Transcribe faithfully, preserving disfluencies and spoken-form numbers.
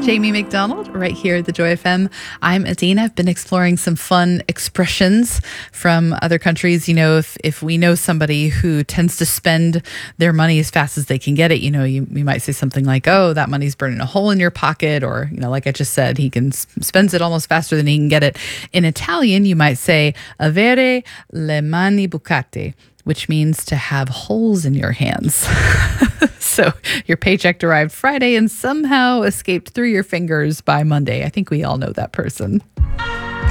Jamie McDonald, right here at the Joy F M. I'm Adina. I've been exploring some fun expressions from other countries. You know, if if we know somebody who tends to spend their money as fast as they can get it, you know, you, you might say something like, oh, that money's burning a hole in your pocket. Or, you know, like I just said, he can spends it almost faster than he can get it. In Italian, you might say, avere le mani bucate, which means to have holes in your hands. So your paycheck arrived Friday and somehow escaped through your fingers by Monday. I think we all know that person.